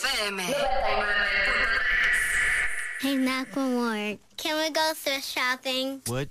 FM. Hey, Macklemore, can we go thrift shopping? What?